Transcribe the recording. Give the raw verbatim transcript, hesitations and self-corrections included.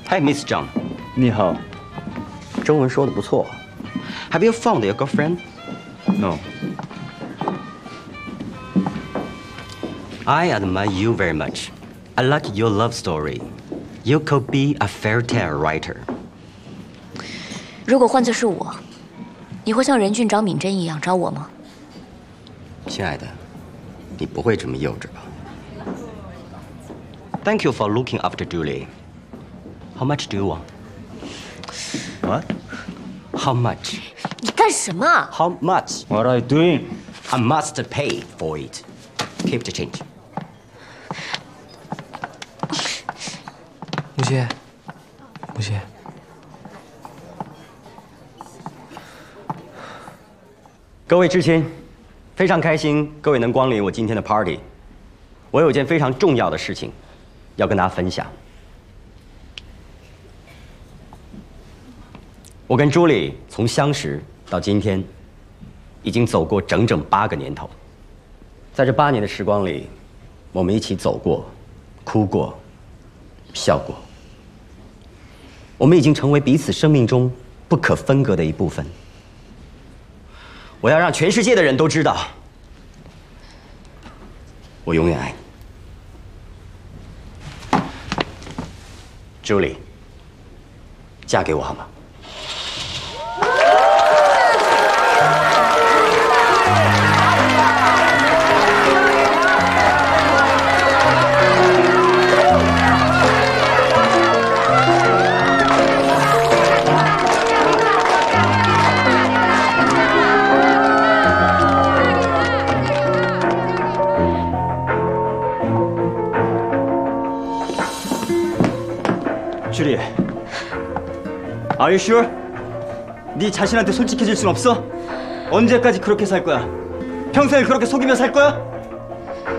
Hi, Miss Zhang. 你好。 中文说的不错。Have you found your girlfriend? No. I admire you very much. I like your love story. You could be a fairy tale writer. 如果换作是我，你会像任俊找敏珍一样找我吗？ 亲爱的，你不会这么幼稚吧 ？Thank you for looking after Julie. How much do you want? What? How much? 你干什么？ How much? What are you doing? I must pay for it. Keep the change. 母亲，母亲， 各位至亲，非常开心各位能光临我今天的 party。我有件非常重要的事情要跟大家分享。我跟朱莉从相识到今天，已经走过整整八个年头。在这八年的时光里，我们一起走过，哭过，笑过。我们已经成为彼此生命中不可分割的一部分。我要让全世界的人都知道，我永远爱你。Julie， 嫁给我好吗？ 주리, Are you sure? 네 자신한테 솔직해질 순 없어? 언제까지 그렇게 살 거야? 평생을 그렇게 속이며 살 거야?